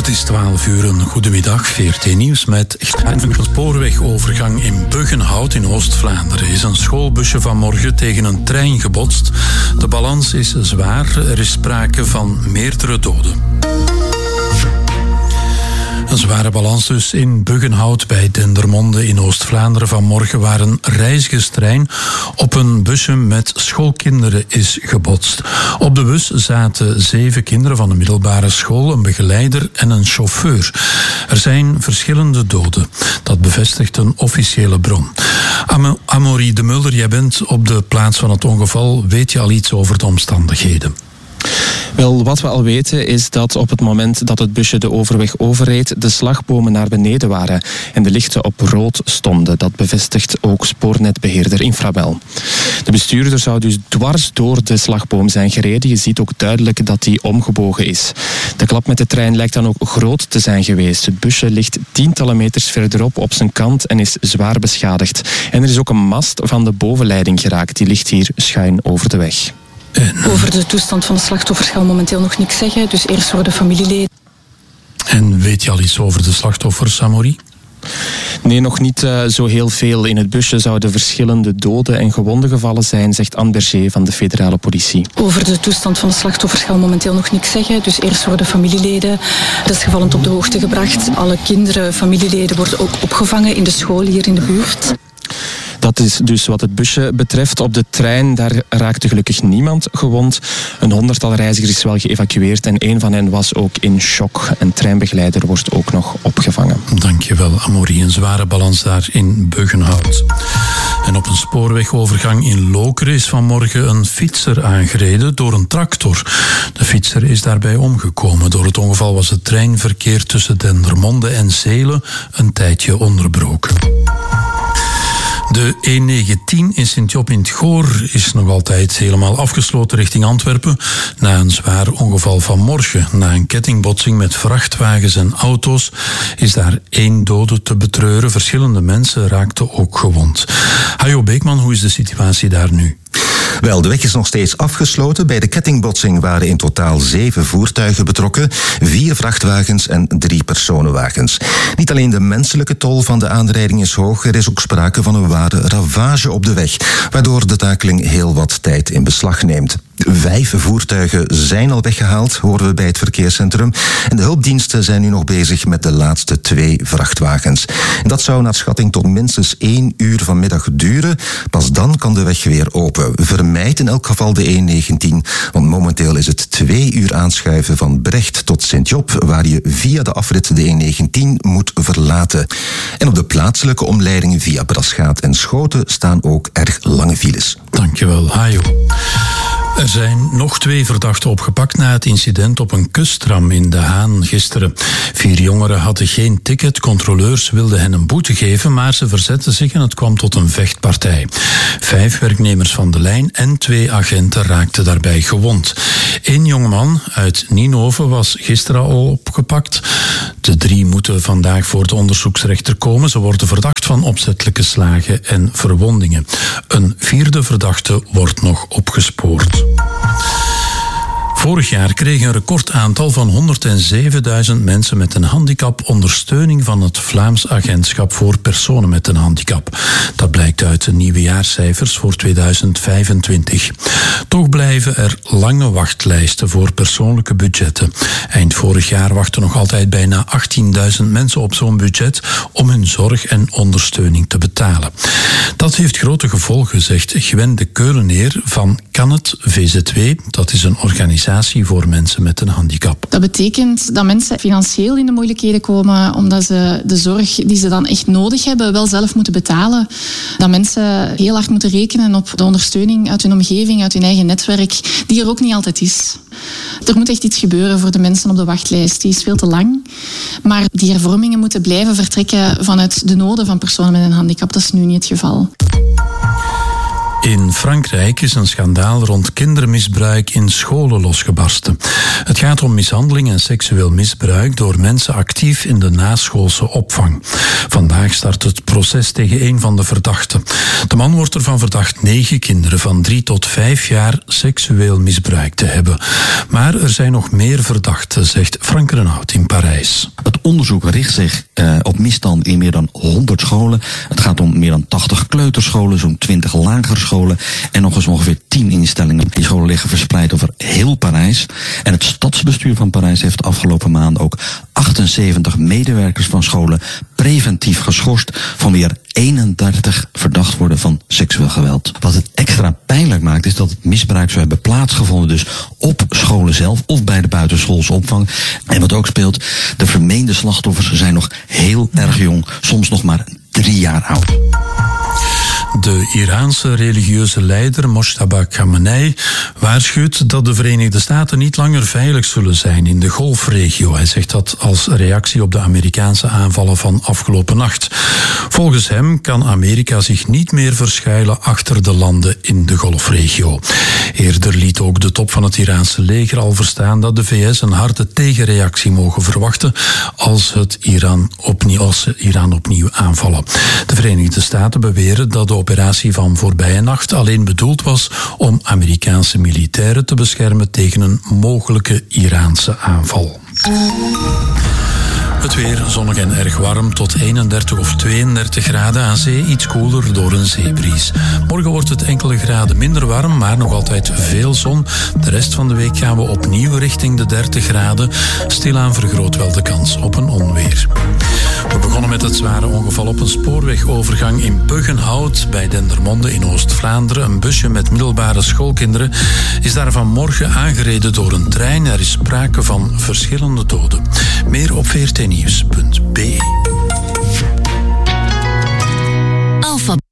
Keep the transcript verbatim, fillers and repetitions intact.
Het is twaalf uur, een goedemiddag. V R T Nieuws met een spoorwegovergang in Buggenhout in Oost-Vlaanderen. Is een schoolbusje vanmorgen tegen een trein gebotst. De balans is zwaar. Er is sprake van meerdere doden. Een zware balans dus in Buggenhout bij Dendermonde in Oost-Vlaanderen vanmorgen, waar een reizigerstrein op een busje met schoolkinderen is gebotst. Op de bus zaten zeven kinderen van de middelbare school, een begeleider en een chauffeur. Er zijn verschillende doden. Dat bevestigt een officiële bron. Am- Amaury de Mulder, jij bent op de plaats van het ongeval. Weet je al iets over de omstandigheden? Wel, wat we al weten is dat op het moment dat het busje de overweg overreed, de slagbomen naar beneden waren en de lichten op rood stonden. Dat bevestigt ook spoornetbeheerder Infrabel. De bestuurder zou dus dwars door de slagboom zijn gereden. Je ziet ook duidelijk dat die omgebogen is. De klap met de trein lijkt dan ook groot te zijn geweest. Het busje ligt tientallen meters verderop op zijn kant en is zwaar beschadigd. En er is ook een mast van de bovenleiding geraakt. Die ligt hier schuin over de weg. Over de toestand van de slachtoffers gaan we momenteel nog niks zeggen. Dus eerst voor de familieleden. En weet je al iets over de slachtoffers, Amaury? Nee, nog niet uh, zo heel veel. In het busje zouden verschillende doden en gewonden gevallen zijn, zegt Anne Berger van de federale politie. Over de toestand van de slachtoffers gaan we momenteel nog niks zeggen. Dus eerst voor de familieleden. Desgevallend op de hoogte gebracht. Alle kinderen, familieleden worden ook opgevangen in de school hier in de buurt. Dat is dus wat het busje betreft. Op de trein, daar raakte gelukkig niemand gewond. Een honderdtal reizigers is wel geëvacueerd en een van hen was ook in shock. Een treinbegeleider wordt ook nog opgevangen. Dankjewel, Amaury. Een zware balans daar in Buggenhout. En op een spoorwegovergang in Lokeren is vanmorgen een fietser aangereden door een tractor. De fietser is daarbij omgekomen. Door het ongeval was het treinverkeer tussen Dendermonde en Zeelen een tijdje onderbroken. De E negentien in Sint-Job in het Goor is nog altijd helemaal afgesloten richting Antwerpen na een zwaar ongeval vanmorgen. Na een kettingbotsing met vrachtwagens en auto's is daar één dode te betreuren. Verschillende mensen raakten ook gewond. Hajo Beekman, hoe is de situatie daar nu? Wel, de weg is nog steeds afgesloten. Bij de kettingbotsing waren in totaal zeven voertuigen betrokken, vier vrachtwagens en drie personenwagens. Niet alleen de menselijke tol van de aanrijding is hoog, er is ook sprake van een ware ravage op de weg, waardoor de takeling heel wat tijd in beslag neemt. Vijf voertuigen zijn al weggehaald, horen we bij het verkeerscentrum. En de hulpdiensten zijn nu nog bezig met de laatste twee vrachtwagens. En dat zou naar schatting tot minstens één uur vanmiddag duren. Pas dan kan de weg weer open. Vermijd in elk geval de E negentien, want momenteel is het twee uur aanschuiven van Brecht tot Sint-Job, waar je via de afrit de E negentien moet verlaten. En op de plaatselijke omleidingen via Braschaat en Schoten staan ook erg lange files. Dankjewel, Hajo. Er zijn nog twee verdachten opgepakt na het incident op een kusttram in De Haan gisteren. Vier jongeren hadden geen ticket, controleurs wilden hen een boete geven, maar ze verzetten zich en het kwam tot een vechtpartij. Vijf werknemers van de lijn en twee agenten raakten daarbij gewond. Eén jongeman uit Ninove was gisteren al opgepakt. De drie moeten vandaag voor de onderzoeksrechter komen. Ze worden verdacht van opzettelijke slagen en verwondingen. Een vierde verdachte wordt nog opgespoord. Vorig jaar kreeg een recordaantal van honderdzevenduizend mensen met een handicap ondersteuning van het Vlaams Agentschap voor Personen met een Handicap. Dat blijkt uit de nieuwejaarscijfers voor tweeduizend vijfentwintig. Toch blijven er lange wachtlijsten voor persoonlijke budgetten. Eind vorig jaar wachten nog altijd bijna achttienduizend mensen op zo'n budget om hun zorg en ondersteuning te betalen. Dat heeft grote gevolgen, zegt Gwen de Keuleneer van Kan het V Z W. Dat is een organisatie voor mensen met een handicap. Dat betekent dat mensen financieel in de moeilijkheden komen omdat ze de zorg die ze dan echt nodig hebben wel zelf moeten betalen. Dat mensen heel hard moeten rekenen op de ondersteuning uit hun omgeving, uit hun eigen netwerk, die er ook niet altijd is. Er moet echt iets gebeuren voor de mensen op de wachtlijst. Die is veel te lang. Maar die hervormingen moeten blijven vertrekken vanuit de noden van personen met een handicap. Dat is nu niet het geval. In Frankrijk is een schandaal rond kindermisbruik in scholen losgebarsten. Het gaat om mishandeling en seksueel misbruik door mensen actief in de naschoolse opvang. Vandaag start het proces tegen een van de verdachten. De man wordt ervan verdacht negen kinderen van drie tot vijf jaar seksueel misbruikt te hebben. Maar er zijn nog meer verdachten, zegt Frank Renaud in Parijs. Het onderzoek richt zich uh, op misstand in meer dan honderd scholen. Het gaat om meer dan tachtig kleuterscholen, zo'n twintig lagere scholen en nog eens ongeveer tien instellingen. Die scholen liggen verspreid over heel Parijs. En het stadsbestuur van Parijs heeft de afgelopen maand ook achtenzeventig medewerkers van scholen preventief geschorst, van wie er eenendertig verdacht worden van seksueel geweld. Wat het extra pijnlijk maakt is dat het misbruik zou hebben plaatsgevonden dus op scholen zelf of bij de buitenschoolse opvang. En wat ook speelt, de vermeende slachtoffers zijn nog heel erg jong, soms nog maar drie jaar oud. De Iraanse religieuze leider Mojtaba Khamenei waarschuwt dat de Verenigde Staten niet langer veilig zullen zijn in de Golfregio. Hij zegt dat als reactie op de Amerikaanse aanvallen van afgelopen nacht. Volgens hem kan Amerika zich niet meer verschuilen achter de landen in de Golfregio. Eerder liet ook de top van het Iraanse leger al verstaan dat de V S een harde tegenreactie mogen verwachten als, het Iran opnieuw, als ze Iran opnieuw aanvallen. De Verenigde Staten beweren dat de operatie van voorbije nacht alleen bedoeld was om Amerikaanse militairen te beschermen tegen een mogelijke Iraanse aanval. Het weer zonnig en erg warm, tot eenendertig of tweeëndertig graden. Aan zee iets koeler door een zeebries. Morgen wordt het enkele graden minder warm, maar nog altijd veel zon. De rest van de week gaan we opnieuw richting de dertig graden. Stilaan vergroot wel de kans op een onweer. We begonnen met het zware ongeval op een spoorwegovergang in Buggenhout bij Dendermonde in Oost-Vlaanderen. Een busje met middelbare schoolkinderen is daar vanmorgen aangereden door een trein. Er is sprake van verschillende doden. Meer op v r t nieuws punt b e.